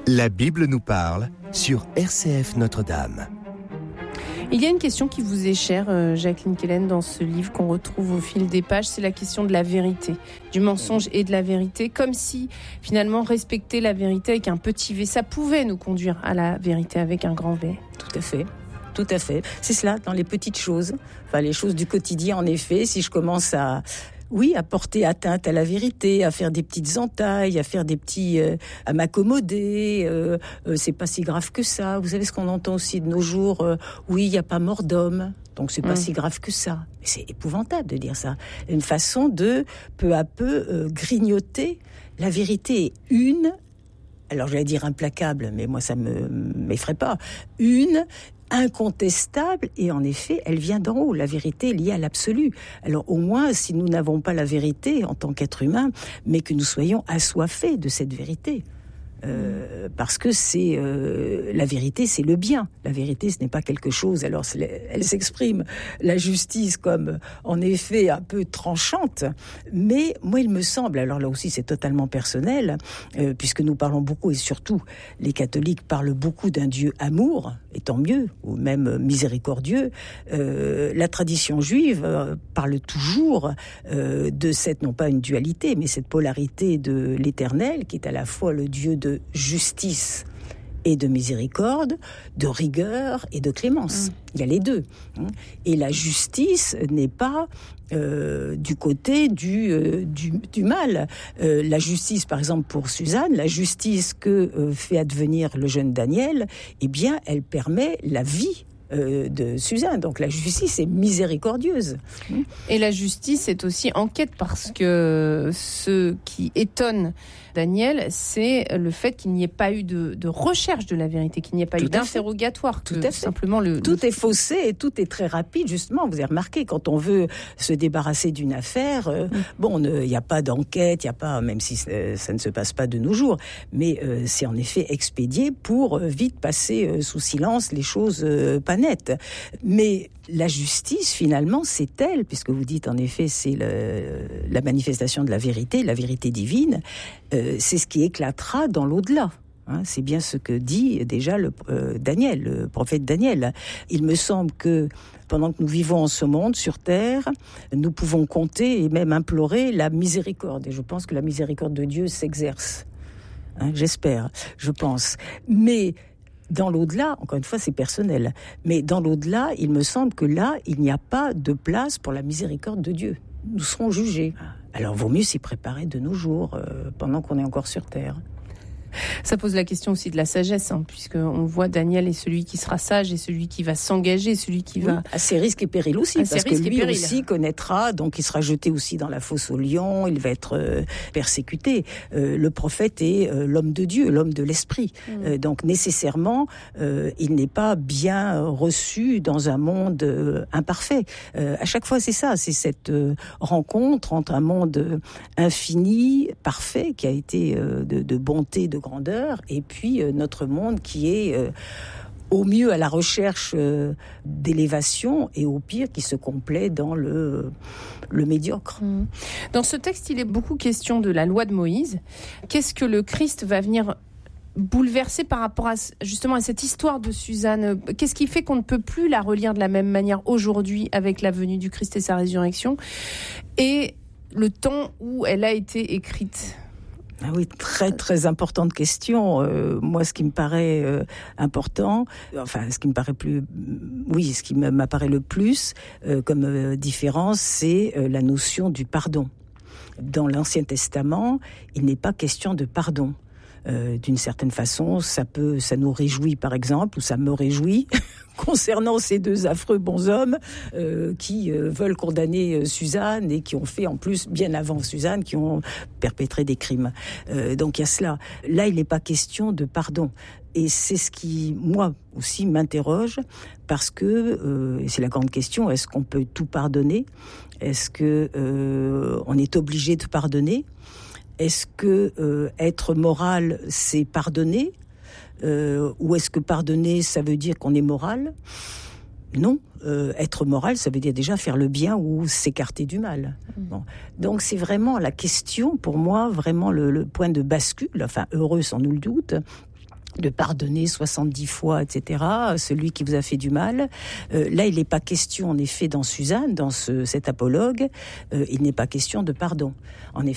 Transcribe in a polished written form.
La Bible nous parle sur RCF Notre-Dame. Il y a une question qui vous est chère, Jacqueline Kellen, dans ce livre qu'on retrouve au fil des pages, c'est la question de la vérité, du mensonge et de la vérité, comme si finalement respecter la vérité avec un petit V, ça pouvait nous conduire à la vérité avec un grand V. Tout à fait. Tout à fait. C'est cela, dans les petites choses, enfin les choses du quotidien en effet, si je commence à porter atteinte à la vérité, à faire des petites entailles, à faire des petits, à m'accommoder. C'est pas si grave que ça. Vous savez ce qu'on entend aussi de nos jours. Oui, il y a pas mort d'homme, donc c'est pas si grave que ça. Mais c'est épouvantable de dire ça. Une façon de peu à peu grignoter la vérité. Alors j'allais dire implacable, mais moi ça m'effraie pas. Incontestable, et en effet, elle vient d'en haut. La vérité est liée à l'absolu. Alors au moins, si nous n'avons pas la vérité en tant qu'être humain, mais que nous soyons assoiffés de cette vérité. Parce que c'est la vérité, c'est le bien. La vérité, ce n'est pas quelque chose. Alors, elle s'exprime la justice comme, en effet, un peu tranchante. Mais moi, il me semble, alors là aussi, c'est totalement personnel, puisque nous parlons beaucoup, et surtout, les catholiques parlent beaucoup d'un Dieu amour, et tant mieux, ou même miséricordieux. La tradition juive parle toujours de cette, non pas une dualité, mais cette polarité de l'Éternel, qui est à la fois le Dieu de justice et de miséricorde, de rigueur et de clémence. Il y a les deux. Et la justice n'est pas du côté du mal. La justice, par exemple, pour Suzanne, la justice que fait advenir le jeune Daniel, eh bien, elle permet la vie de Suzanne. Donc la justice est miséricordieuse. Et la justice est aussi en quête, parce que ce qui étonne Daniel, c'est le fait qu'il n'y ait pas eu de recherche de la vérité, qu'il n'y ait pas eu d'interrogatoire. Tout à fait. Simplement tout est faussé et tout est très rapide, justement. Vous avez remarqué, quand on veut se débarrasser d'une affaire, il n'y a pas d'enquête, il n'y a pas, même si ça ne se passe pas de nos jours, mais c'est en effet expédié pour vite passer sous silence les choses pas nettes. Mais la justice, finalement, c'est elle, puisque vous dites en effet, c'est la manifestation de la vérité divine, c'est ce qui éclatera dans l'au-delà. C'est bien ce que dit déjà le prophète Daniel. Il me semble que pendant que nous vivons en ce monde, sur terre, nous pouvons compter et même implorer la miséricorde. Et je pense que la miséricorde de Dieu s'exerce. J'espère, je pense. Mais dans l'au-delà, encore une fois, c'est personnel, mais dans l'au-delà, il me semble que là, il n'y a pas de place pour la miséricorde de Dieu. Nous serons jugés. Alors, vaut mieux s'y préparer de nos jours, pendant qu'on est encore sur terre. Ça pose la question aussi de la sagesse, puisqu'on voit Daniel est celui qui sera sage et celui qui va s'engager, celui qui va... À ses risques et périls aussi, parce que lui aussi connaîtra, donc il sera jeté aussi dans la fosse aux lions, il va être persécuté. Le prophète est l'homme de Dieu, l'homme de l'esprit. Donc nécessairement, il n'est pas bien reçu dans un monde imparfait. À chaque fois, c'est ça, c'est cette rencontre entre un monde infini, parfait, qui a été de bonté, de grandeur, et puis notre monde qui est au mieux à la recherche d'élévation et au pire qui se complaît dans le médiocre. Dans ce texte, il est beaucoup question de la loi de Moïse. Qu'est-ce que le Christ va venir bouleverser par rapport à, justement, à cette histoire de Suzanne? Qu'est-ce qui fait qu'on ne peut plus la relire de la même manière aujourd'hui avec la venue du Christ et sa résurrection et le temps où elle a été écrite? Ah oui, très très importante question. Moi, ce qui me paraît important, ce qui m'apparaît le plus comme différence, c'est la notion du pardon. Dans l'Ancien Testament, il n'est pas question de pardon. D'une certaine façon, ça nous réjouit, par exemple, ou ça me réjouit concernant ces deux affreux bonshommes qui veulent condamner Suzanne et qui ont fait, en plus, bien avant Suzanne, qui ont perpétré des crimes. Donc il y a cela. Là, il n'est pas question de pardon. Et c'est ce qui, moi aussi, m'interroge, parce que, et c'est la grande question, est-ce qu'on peut tout pardonner ? Est-ce qu'on est obligé de pardonner ? Est-ce que être moral, c'est pardonner ? Ou est-ce que pardonner, ça veut dire qu'on est moral ? Non. Être moral, ça veut dire déjà faire le bien ou s'écarter du mal. Bon. Donc c'est vraiment la question, pour moi, vraiment le point de bascule, enfin heureux sans nul doute, de pardonner 70 fois, etc., celui qui vous a fait du mal. Là, il n'est pas question, en effet, dans Suzanne, dans cet apologue, il n'est pas question de pardon. En effet,